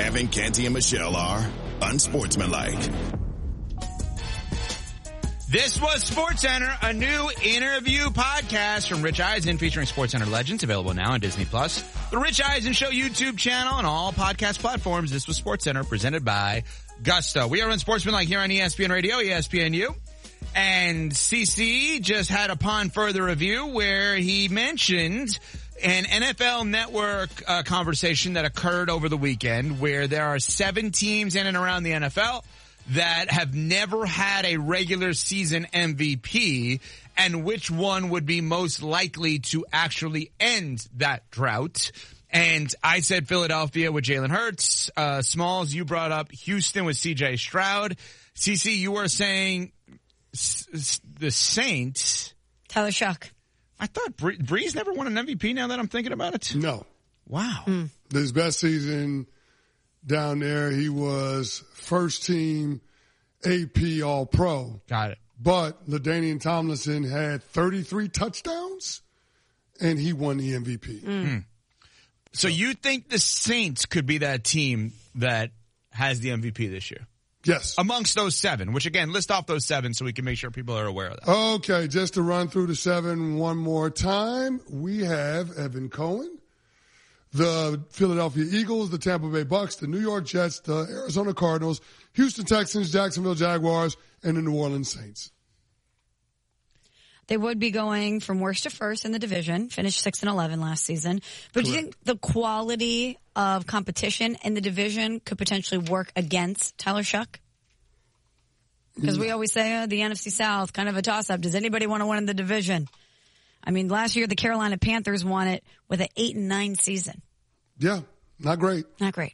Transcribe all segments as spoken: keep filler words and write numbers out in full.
Evan, Canty, and Michelle are unsportsmanlike. This was SportsCenter, a new interview podcast from Rich Eisen featuring SportsCenter legends, available now on Disney Plus, the Rich Eisen Show YouTube channel, and all podcast platforms. This was SportsCenter, presented by Gusto. We are unsportsmanlike here on E S P N Radio, E S P N U. And C C just had upon further review where he mentioned an N F L Network uh, conversation that occurred over the weekend where there are seven teams in and around the N F L that have never had a regular season M V P, and which one would be most likely to actually end that drought. And I said Philadelphia with Jalen Hurts. Uh, Smalls, you brought up Houston with C J Stroud. C C, you were saying s- s- the Saints. Tyler Shuck. I thought Bre- Breeze never won an M V P now that I'm thinking about it. No. Wow. Mm. His best season down there, he was first team A P All-Pro. Got it. But LaDainian Tomlinson had thirty-three touchdowns, and he won the M V P. Mm. So you think the Saints could be that team that has the M V P this year? Yes. Amongst those seven, which again, list off those seven so we can make sure people are aware of that. Okay, just to run through the seven one more time, we have Evan Cohen, the Philadelphia Eagles, the Tampa Bay Bucks, the New York Jets, the Arizona Cardinals, Houston Texans, Jacksonville Jaguars, and the New Orleans Saints. They would be going from worst to first in the division, finished six and eleven last season. But Correct. do you think the quality of competition in the division could potentially work against Tyler Shuck? Because we always say uh, the N F C South, kind of a toss-up. Does anybody want to win in the division? I mean, last year the Carolina Panthers won it with an eight and nine season. Yeah, not great. Not great.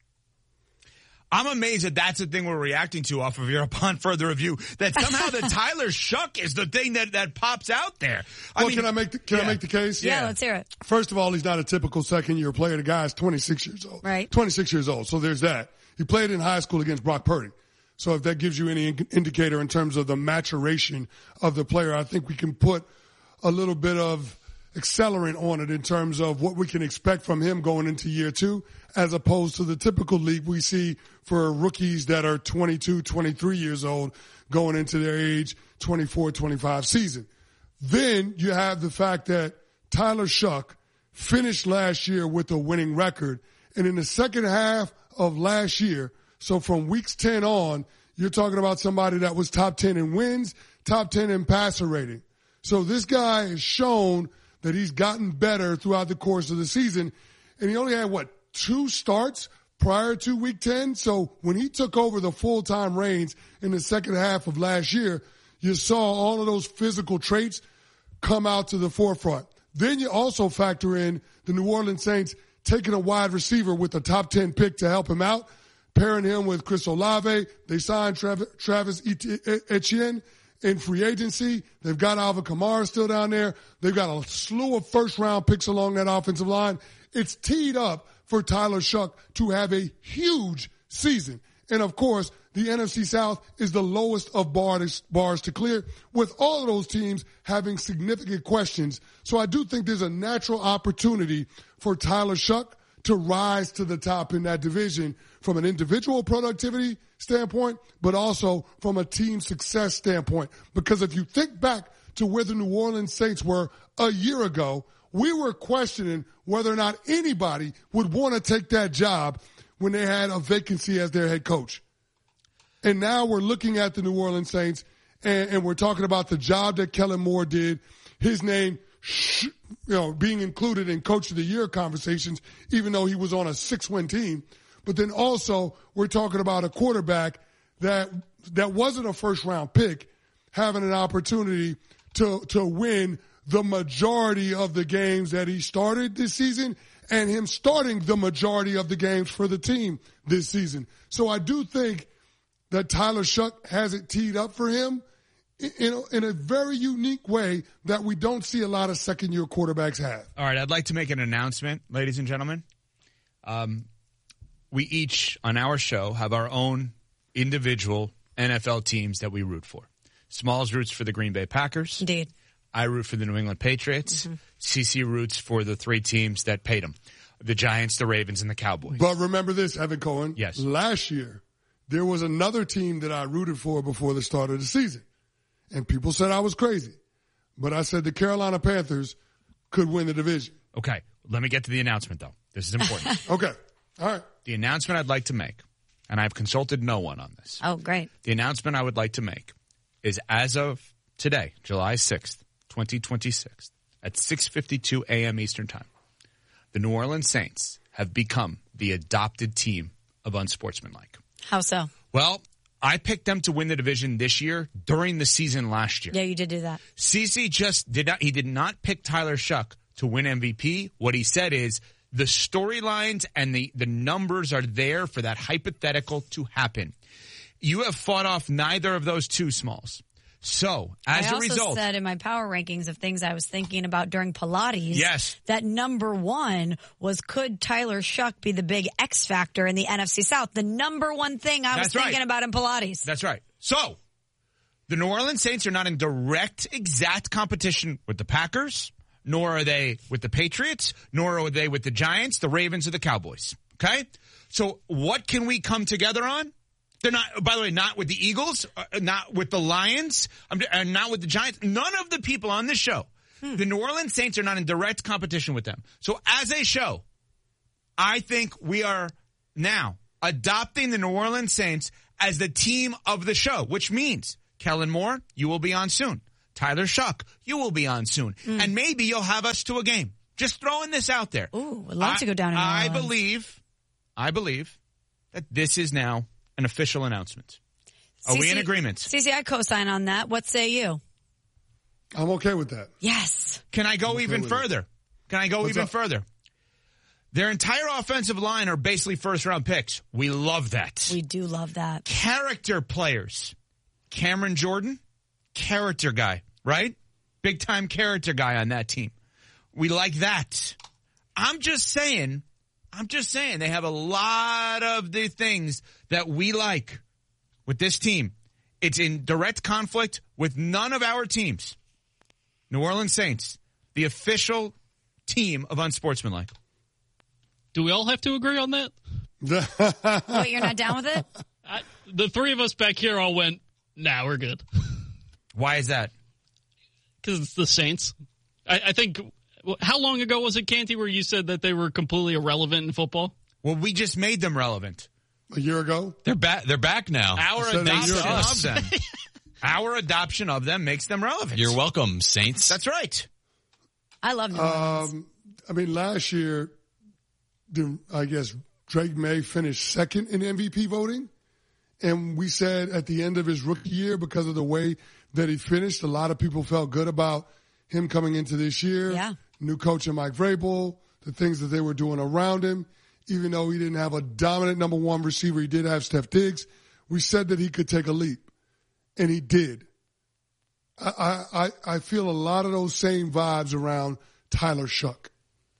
I'm amazed that that's the thing we're reacting to off of your upon further review. That somehow the Tyler Shuck is the thing that, that pops out there. I well, mean, can I make the, can yeah. I make the case? Yeah, let's hear it. First of all, he's not a typical second-year player. The guy's twenty-six years old. Right. twenty-six years old. So there's that. He played in high school against Brock Purdy. So if that gives you any in- indicator in terms of the maturation of the player, I think we can put a little bit of accelerant on it in terms of what we can expect from him going into year two, as opposed to the typical league we see for rookies that are twenty-two, twenty-three years old going into their age twenty-four, twenty-five season. Then you have the fact that Tyler Shuck finished last year with a winning record. And in the second half of last year, so from weeks ten on, you're talking about somebody that was top ten in wins, top ten in passer rating. So this guy has shown that he's gotten better throughout the course of the season. And he only had, what, two starts prior to week ten? So when he took over the full-time reins in the second half of last year, you saw all of those physical traits come out to the forefront. Then you also factor in the New Orleans Saints taking a wide receiver with a top ten pick to help him out, pairing him with Chris Olave. They signed Trav- Travis Etienne in free agency. They've got Alvin Kamara still down there. They've got a slew of first-round picks along that offensive line. It's teed up for Tyler Shuck to have a huge season. And, of course, the N F C South is the lowest of bars, bars to clear, with all of those teams having significant questions. So I do think there's a natural opportunity for Tyler Shuck to rise to the top in that division from an individual productivity standpoint, but also from a team success standpoint. Because if you think back to where the New Orleans Saints were a year ago, we were questioning whether or not anybody would want to take that job when they had a vacancy as their head coach. And now we're looking at the New Orleans Saints, and, and we're talking about the job that Kellen Moore did, his name, you know, being included in Coach of the Year conversations, even though he was on a six-win team. But then also we're talking about a quarterback that that wasn't a first-round pick having an opportunity to to win the majority of the games that he started this season, and him starting the majority of the games for the team this season. So I do think that Tyler Shuck has it teed up for him in a, in a very unique way that we don't see a lot of second-year quarterbacks have. All right, I'd like to make an announcement, ladies and gentlemen. Um, we each, on our show, have our own individual N F L teams that we root for. Smalls roots for the Green Bay Packers. Indeed. I root for the New England Patriots. Mm-hmm. C C roots for the three teams that paid him. the Giants, the Ravens, and the Cowboys. But remember this, Evan Cohen. Yes. Last year, there was another team that I rooted for before the start of the season. And people said I was crazy. But I said the Carolina Panthers could win the division. Okay. Let me get to the announcement, though. This is important. Okay. All right. The announcement I'd like to make, and I've consulted no one on this. Oh, great. The announcement I would like to make is as of today, July sixth, twenty twenty-six, at six fifty-two a.m. Eastern Time, the New Orleans Saints have become the adopted team of Unsportsmanlike. How so? Well, I picked them to win the division this year during the season last year. Yeah, you did do that. Cece just did not, he did not pick Tyler Shuck to win M V P. What he said is the storylines and the, the numbers are there for that hypothetical to happen. You have fought off neither of those two, Smalls. So, as I a also result, said in my power rankings of things I was thinking about during Pilates, yes, that number one was, could Tyler Shuck be the big X factor in the N F C South? The number one thing I That's was thinking right. about in Pilates. That's right. So, the New Orleans Saints are not in direct, exact competition with the Packers, nor are they with the Patriots, nor are they with the Giants, the Ravens, or the Cowboys. Okay? So, what can we come together on? They're not, by the way, not with the Eagles, uh, not with the Lions, um, and not with the Giants. None of the people on this show. Hmm. The New Orleans Saints are not in direct competition with them. So as a show, I think we are now adopting the New Orleans Saints as the team of the show, which means Kellen Moore, you will be on soon. Tyler Shuck, you will be on soon. Hmm. And maybe you'll have us to a game. Just throwing this out there. Ooh, I'd love I, to go down in New I Orleans. believe, I believe that this is now an official announcement. Are C C, we in agreement? Cece, I co-sign on that. What say you? I'm okay with that. Yes. Can I go okay even further? It. Can I go What's even up? further? Their entire offensive line are basically first-round picks. We love that. We do love that. Character players. Cameron Jordan, character guy, right? Big-time character guy on that team. We like that. I'm just saying... I'm just saying they have a lot of the things that we like with this team. It's in direct conflict with none of our teams. New Orleans Saints, the official team of Unsportsmanlike. Do we all have to agree on that? Wait, you're not down with it? I, the three of us back here all went, nah, we're good. Why is that? Because it's the Saints. I, I think... How long ago was it, Canty, where you said that they were completely irrelevant in football? Well, we just made them relevant. A year ago? They're back. They're back now. Our So they adoption should. of them. Our adoption of them makes them relevant. You're welcome, Saints. That's right. I love New Orleans. Um, I mean, last year, the, I guess Drake May finished second in M V P voting. And we said at the end of his rookie year, because of the way that he finished, a lot of people felt good about him coming into this year. Yeah. New coach in Mike Vrabel, the things that they were doing around him. Even though he didn't have a dominant number one receiver, he did have Steph Diggs. We said that he could take a leap, and he did. I, I, I feel a lot of those same vibes around Tyler Shuck,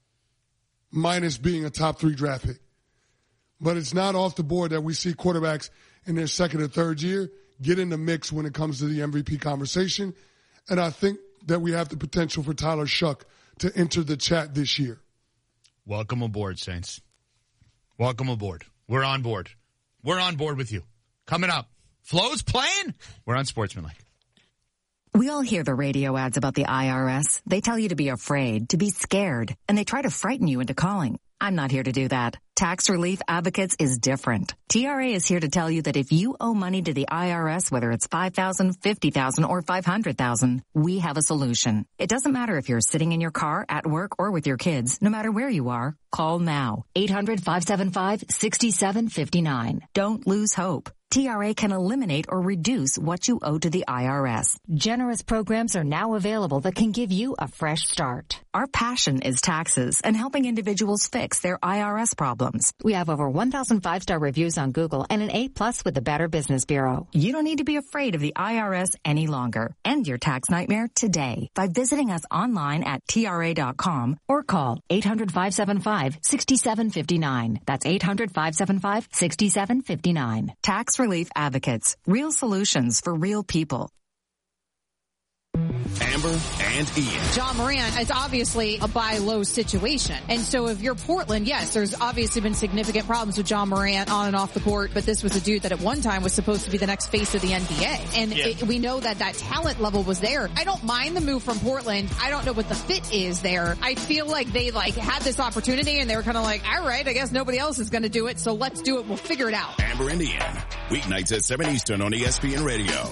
minus being a top three draft pick. But it's not off the board that we see quarterbacks in their second or third year get in the mix when it comes to the M V P conversation. And I think that we have the potential for Tyler Shuck to enter the chat this year. Welcome aboard, Saints. Welcome aboard. We're on board. We're on board with you. Coming up, Flo's playing. We're on Sportsmanlike. We all hear the radio ads about the I R S. They tell you to be afraid, to be scared, and they try to frighten you into calling. I'm not here to do that. Tax Relief Advocates is different. T R A is here to tell you that if you owe money to the I R S, whether it's five thousand dollars, fifty thousand dollars, or five hundred thousand dollars, we have a solution. It doesn't matter if you're sitting in your car, at work, or with your kids. No matter where you are, call now. eight hundred, five seven five, six seven five nine. Don't lose hope. T R A can eliminate or reduce what you owe to the I R S. Generous programs are now available that can give you a fresh start. Our passion is taxes and helping individuals fix their I R S problems. We have over one thousand five-star reviews on Google and an A plus with the Better Business Bureau. You don't need to be afraid of the I R S any longer. End your tax nightmare today by visiting us online at T R A dot com or call eight hundred, five seven five, six seven five nine. That's eight hundred, five seven five, six seven five nine. Tax Relief Advocates. Real solutions for real people. Amber and Ian. John Morant, it's obviously a buy low situation. And so if you're Portland, yes, there's obviously been significant problems with John Morant on and off the court, but this was a dude that at one time was supposed to be the next face of the N B A. And yeah. it, we know that that talent level was there. I don't mind the move from Portland. I don't know what the fit is there. I feel like they like had this opportunity and they were kind of like, all right, I guess nobody else is going to do it, so let's do it. We'll figure it out. Amber and Ian, weeknights at seven Eastern on E S P N Radio.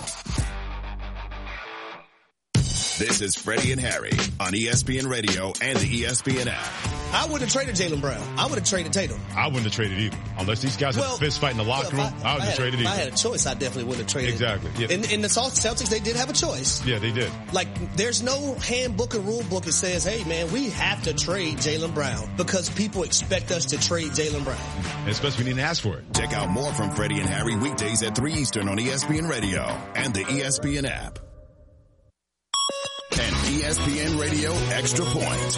This is Freddie and Harry on E S P N Radio and the E S P N app. I wouldn't have traded Jaylen Brown. I would have traded Tatum. I wouldn't have traded either. Unless these guys well, had a fist fight in the locker room, I, I would have traded either. If I had a choice, I definitely would have traded. Exactly. Yeah. In, in the Celtics, they did have a choice. Yeah, they did. Like, there's no handbook or rule book that says, hey, man, we have to trade Jaylen Brown because people expect us to trade Jaylen Brown. And especially when you didn't ask for it. Check out more from Freddie and Harry weekdays at three Eastern on E S P N Radio and the E S P N app. And E S P N Radio Extra Point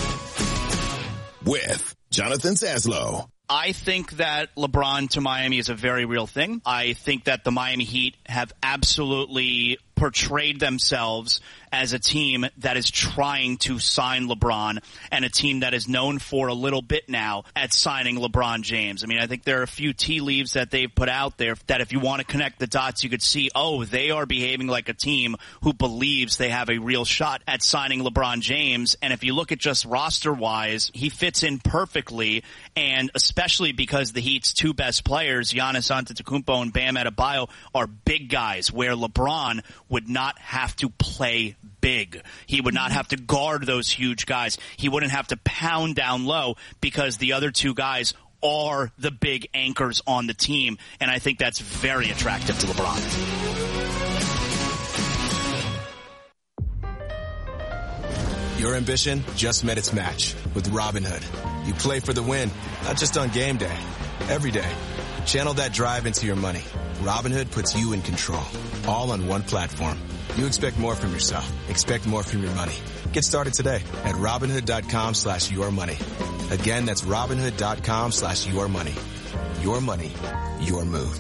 with Jonathan Zaslow. I think that LeBron to Miami is a very real thing. I think that the Miami Heat have absolutely portrayed themselves as a team that is trying to sign LeBron and a team that is known for a little bit now at signing LeBron James. I mean, I think there are a few tea leaves that they've put out there that if you want to connect the dots, you could see, oh, they are behaving like a team who believes they have a real shot at signing LeBron James. And if you look at just roster-wise, he fits in perfectly, and especially because the Heat's two best players, Giannis Antetokounmpo and Bam Adebayo, are big guys, where LeBron would not have to play big. He would not have to guard those huge guys. He wouldn't have to pound down low because the other two guys are the big anchors on the team, and I think that's very attractive to LeBron. Your ambition just met its match with Robinhood. You play for the win, not just on game day, every day. Channel that drive into your money. Robinhood puts you in control, all on one platform. You expect more from yourself. Expect more from your money. Get started today at Robinhood.com slash your money. Again, that's Robinhood.com slash your money. Your money, your move.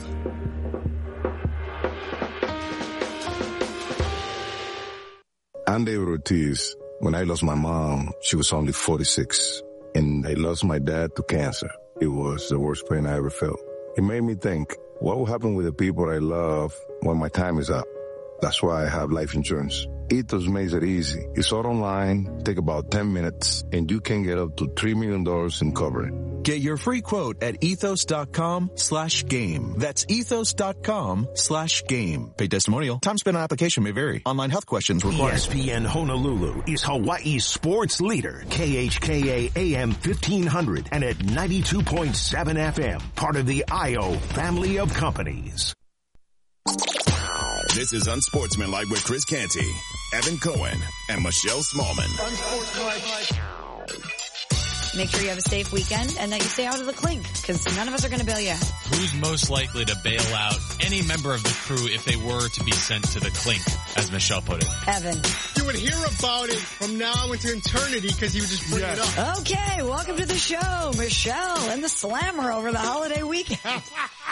I'm David Ortiz. When I lost my mom, she was only forty-six. And I lost my dad to cancer. It was the worst pain I ever felt. It made me think, what will happen with the people I love when my time is up? That's why I have life insurance. Ethos makes it easy. It's all online, take about ten minutes, and you can get up to three million dollars in coverage. Get your free quote at ethos.com slash game. That's ethos.com slash game. Paid testimonial. Time spent on application may vary. Online health questions required. E S P N Honolulu is Hawaii's sports leader. K H K A A M fifteen hundred and at ninety-two point seven F M. Part of the I O family of companies. This is Unsportsmanlike with Chris Canty, Evan Cohen, and Michelle Smallman. Make sure you have a safe weekend and that you stay out of the clink, because none of us are going to bail you out. Who's most likely to bail out any member of the crew if they were to be sent to the clink, as Michelle put it? Evan. You would hear about it from now into eternity because he would just bring yes. it up. Okay, welcome to the show, Michelle and the Slammer over the holiday weekend.